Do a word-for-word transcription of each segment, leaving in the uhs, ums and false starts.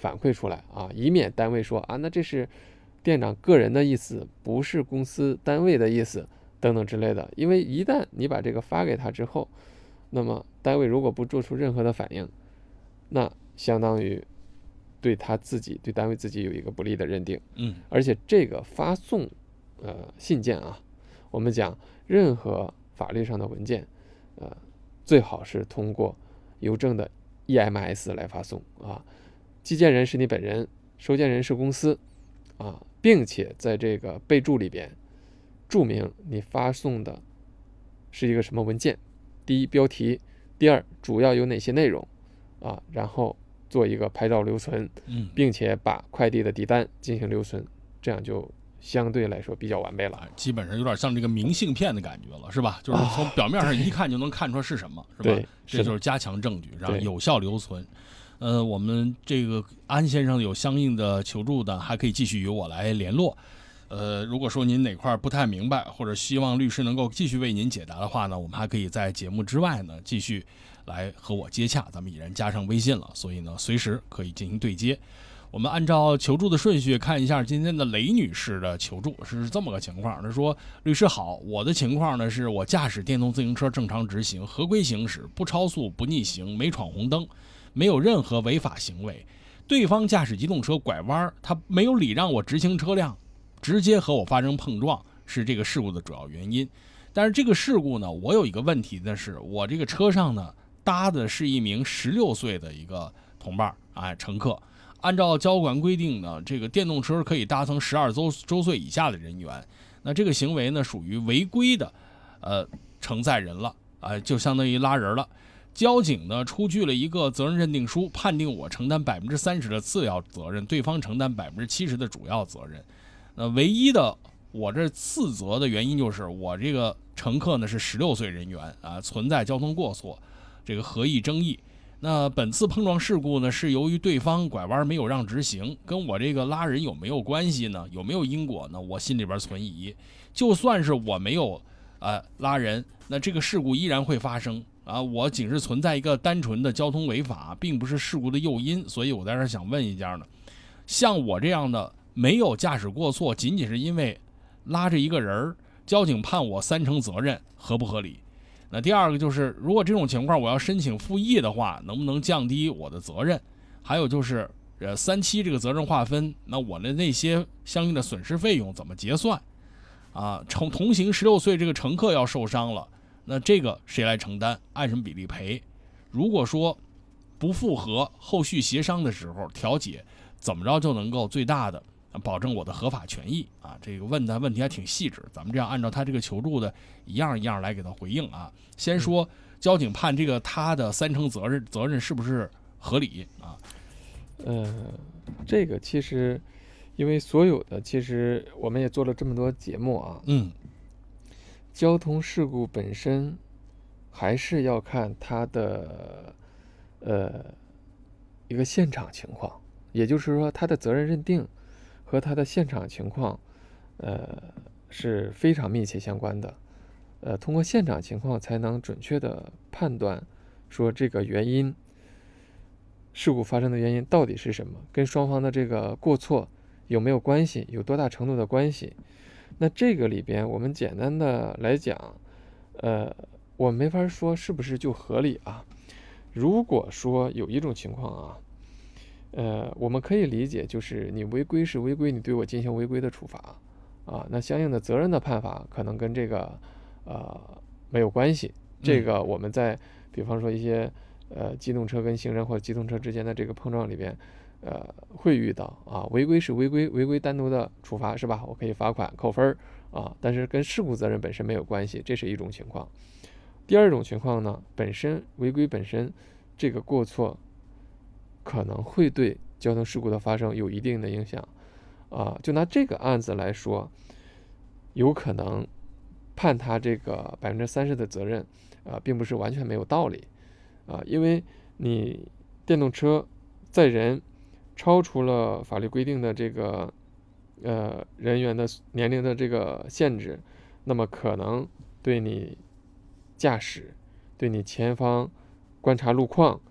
反馈出来啊，以免单位说啊，那这是店长个人的意思，不是公司单位的意思等等之类的。因为一旦你把这个发给他之后，那么单位如果不做出任何的反应，那相当于对他自己对单位自己有一个不利的认定。 嗯， 而且这个发送呃信件啊，我们讲任何法律上的文件，呃，最好是通过邮政的 E M S 来发送啊，寄件人是你本人，收件人是公司啊，并且在这个备注里边注明你发送的是一个什么文件，第一标题，第二主要有哪些内容啊，然后做一个拍照留存，并且把快递的底单进行留存，这样就相对来说比较完备了， 基本上有点像这个明信片的感觉了，是吧？就是从表面上一看就能看出是什么，是吧？ 对， 这就是加强证据，让有效留存。呃，我们这个安先生有相应的求助的，还可以继续与我来联络。呃，如果说您哪块不太明白，或者希望律师能够继续为您解答的话呢，我们还可以在节目之外呢继续来和我接洽，咱们已然加上微信了，所以呢随时可以进行对接。我们按照求助的顺序看一下今天的雷女士的求助是这么个情况。她说：律师好，我的情况呢是我驾驶电动自行车正常执行，合规行驶，不超速不逆行，没闯红灯，没有任何违法行为。对方驾驶机动车拐弯，他没有礼让我直行车辆，直接和我发生碰撞，是这个事故的主要原因。但是这个事故呢，我有一个问题的是，我这个车上呢搭的是一名十六岁的一个同伴，哎，乘客。按照交管规定呢，这个电动车可以搭乘十二周周岁以下的人员，那这个行为呢属于违规的，呃，承载人了，啊、呃，就相当于拉人了。交警呢出具了一个责任认定书，判定我承担百分之三十的次要责任，对方承担百分之七十的主要责任。那唯一的我这次责的原因就是我这个乘客呢是十六岁人员啊，存在交通过错，这个合议争议。那本次碰撞事故呢，是由于对方拐弯没有让直行，跟我这个拉人有没有关系呢？有没有因果呢？我心里边存疑。就算是我没有呃拉人，那这个事故依然会发生啊。我仅是存在一个单纯的交通违法，并不是事故的诱因，所以我在这想问一下呢，像我这样的没有驾驶过错，仅仅是因为拉着一个人，交警判我三成责任，合不合理？那第二个就是，如果这种情况我要申请复议的话，能不能降低我的责任？还有就是，呃，三期这个责任划分，那我的那些相应的损失费用怎么结算？啊，同同行十六岁这个乘客要受伤了，那这个谁来承担？按什么比例赔？如果说不复合，后续协商的时候调解，怎么着就能够最大的保证我的合法权益啊？这个问的问题还挺细致，咱们这样按照他这个求助的一样一样来给他回应啊。先说交警判这个他的三成责任责任是不是合理啊？ 呃，这个其实因为所有的其实我们也做了这么多节目啊， 嗯， 交通事故本身还是要看它的呃一个现场情况，也就是说它的责任认定和它的现场情况，呃，是非常密切相关的。呃，通过现场情况才能准确的判断，说这个原因，事故发生的原因到底是什么，跟双方的这个过错有没有关系，有多大程度的关系。那这个里边，我们简单的来讲，呃，我没法说是不是就合理啊。如果说有一种情况啊，呃，我们可以理解，就是你违规是违规，你对我进行违规的处罚啊，那相应的责任的判罚可能跟这个呃没有关系。这个我们在比方说一些呃机动车跟行人或者机动车之间的这个碰撞里边，呃会遇到啊，违规是违规，违规单独的处罚是吧？我可以罚款扣分啊，但是跟事故责任本身没有关系，这是一种情况。第二种情况呢，本身违规本身这个过错可能会对交通事故的发生有一定的影响啊。就拿这个案子来说，有可能判他这个百分之三十的责任啊，并不是完全没有道理啊，因为你电动车载人超出了法律规定的这个呃人员的年龄的这个限制，那么可能对你驾驶，对你前方观察路况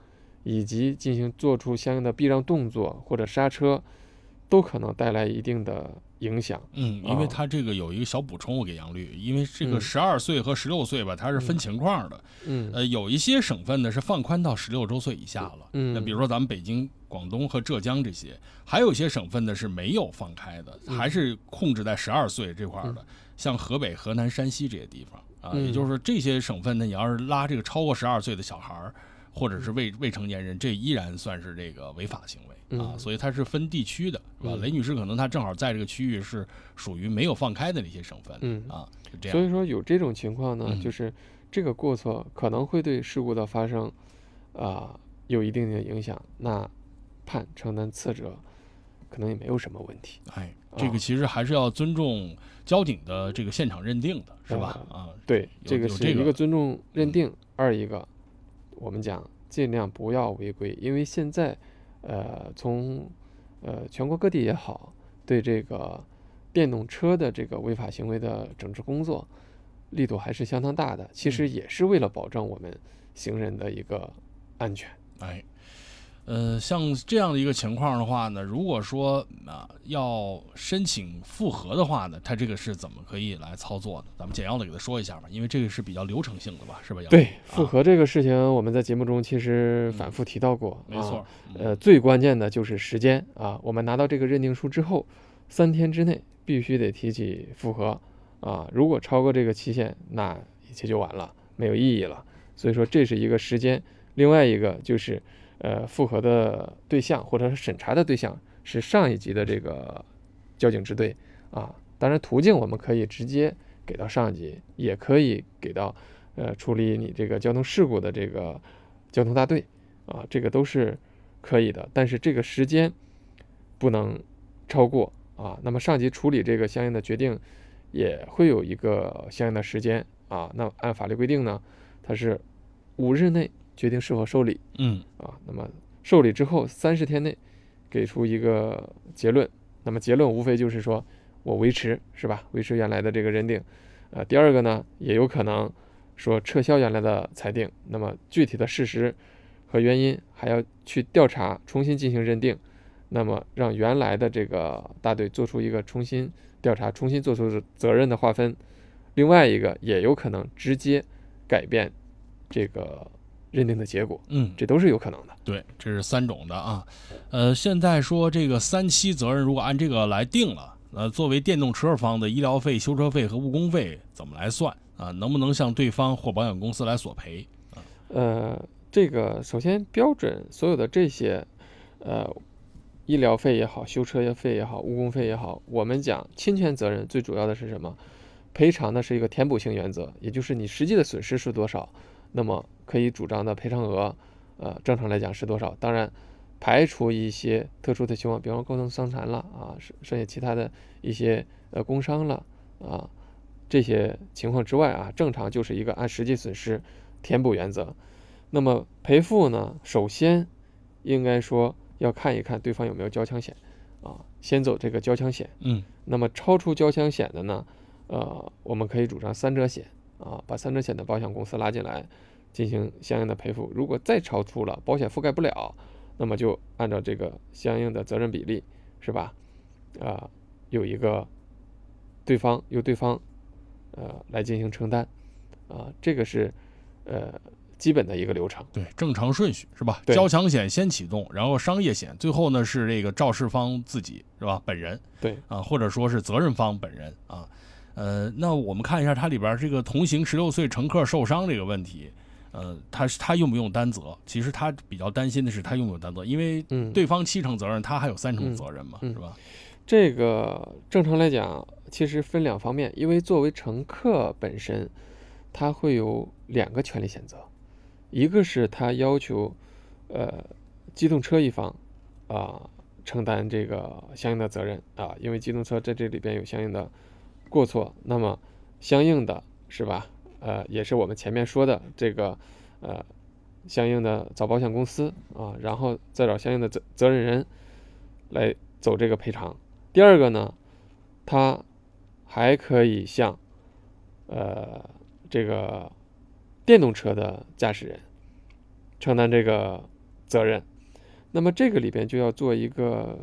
以及进行做出相应的避让动作或者刹车，都可能带来一定的影响。 嗯，因为它这个有一个小补充，我给杨律，因为这个嗯十二岁和十六岁吧，它是分情况的。 嗯呃，有一些省份呢是放宽到十六周岁以下了， 嗯那比如说咱们北京、广东和浙江这些，还有一些省份呢是没有放开的， 嗯还是控制在十二岁这块儿的，像河北、河南、山西这些地方啊， 嗯也就是说这些省份呢，你要是拉这个超过十二岁的小孩儿，或者是未未成年人，这依然算是这个违法行为啊， 嗯所以它是分地区的，是吧？ 嗯雷女士可能她正好在这个区域是属于没有放开的那些省份， 嗯啊，是这样。 所以说有这种情况呢， 嗯就是这个过错可能会对事故的发生啊、有一定的影响，那判承担次责可能也没有什么问题。 哎，这个其实还是要尊重交警的这个现场认定的，是吧？啊， 对， 有这个是有这个一个尊重认定，二一个我们讲尽量不要违规，因为现在呃从呃全国各地也好，对这个电动车的这个违法行为的整治工作力度还是相当大的，其实也是为了保证我们行人的一个安全。 哎，呃，像这样的一个情况的话呢，如果说啊要申请复核的话呢，它这个是怎么可以来操作的？咱们简要的给他说一下吧，因为这个是比较流程性的吧，是吧？杨对， 啊复核这个事情，我们在节目中其实反复提到过， 没错啊，， 嗯呃，最关键的就是时间啊。我们拿到这个认定书之后，三天之内必须得提起复核啊。如果超过这个期限，那一切就完了，没有意义了。所以说这是一个时间。另外一个就是，呃，复核的对象或者是审查的对象是上一级的这个交警支队啊。当然，途径我们可以直接给到上级，也可以给到呃处理你这个交通事故的这个交通大队啊，这个都是可以的。但是这个时间不能超过啊。那么上级处理这个相应的决定也会有一个相应的时间啊。那按法律规定呢，它是五日内决定是否受理嗯啊。那么受理之后三十天内给出一个结论。那么结论无非就是说我维持，是吧？维持原来的这个认定。呃，第二个呢，也有可能说撤销原来的裁定。那么具体的事实和原因还要去调查，重新进行认定。那么让原来的这个大队做出一个重新调查，重新做出责任的划分。另外一个也有可能直接改变这个认定的结果， 嗯， 这都是有可能的。 对，这是三种的啊。呃，现在说这个三期责任，如果按这个来定了，呃，作为电动车方的医疗费、修车费和误工费怎么来算啊？能不能向对方或保险公司来索赔？ 呃，这个首先标准所有的这些，呃，医疗费也好，修车费也好，误工费也好，我们讲侵权责任最主要的是什么？赔偿的是一个填补性原则，也就是你实际的损失是多少，那么可以主张的赔偿额，呃，正常来讲是多少？当然，排除一些特殊的情况，比方说构成伤残了啊，剩剩下其他的一些呃工伤了啊，这些情况之外啊，正常就是一个按实际损失填补原则。那么赔付呢，首先应该说要看一看对方有没有交强险啊，先走这个交强险。 嗯， 那么超出交强险的呢，呃，我们可以主张三者险啊，把三者险的保险公司拉进来进行相应的赔付。如果再超出了，保险覆盖不了，那么就按照这个相应的责任比例，是吧？啊、有一个对方由对方呃来进行承担啊，这个是呃基本的一个流程。 对，正常顺序是吧？ 对交强险先启动，然后商业险，最后呢是这个肇事方自己是吧？本人对啊，或者说是责任方本人啊。呃，那我们看一下它里边这个同行十六岁乘客受伤这个问题，呃，他他用不用担责？其实他比较担心的是他用不用担责，因为嗯对方七成责任，他还有三成嗯责任嘛， 嗯是吧？ 这个正常来讲，其实分两方面，因为作为乘客本身，他会有两个权利选择，一个是他要求，呃，机动车一方啊、承担这个相应的责任啊，因为机动车在这里边有相应的过错，那么相应的是吧？呃，也是我们前面说的这个呃，相应的找保险公司啊，然后再找相应的责责任人来走这个赔偿。第二个呢，他还可以向呃这个电动车的驾驶人承担这个责任。那么这个里边就要做一个